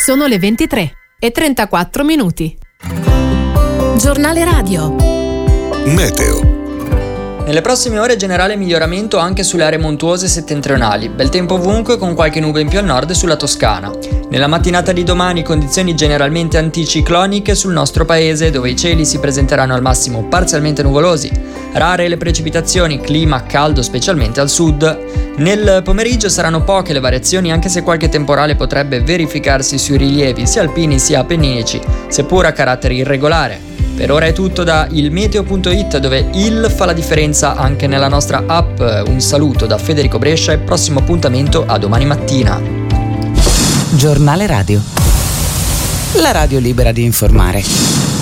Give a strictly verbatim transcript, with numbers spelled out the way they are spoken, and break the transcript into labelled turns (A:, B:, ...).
A: Sono le ventitré e trentaquattro minuti. Giornale radio.
B: Meteo.
C: Nelle prossime ore generale miglioramento anche sulle aree montuose settentrionali, bel tempo ovunque con qualche nube in più al nord sulla Toscana. Nella mattinata di domani condizioni generalmente anticicloniche sul nostro paese, dove i cieli si presenteranno al massimo parzialmente nuvolosi. Rare le precipitazioni, clima caldo specialmente al sud. Nel pomeriggio saranno poche le variazioni, anche se qualche temporale potrebbe verificarsi sui rilievi sia alpini sia appenninici, seppur a carattere irregolare. Per ora è tutto da ilmeteo punto it, dove il fa la differenza anche nella nostra app. Un saluto da Federico Brescia e prossimo appuntamento a domani mattina.
D: Giornale radio. La radio libera di informare.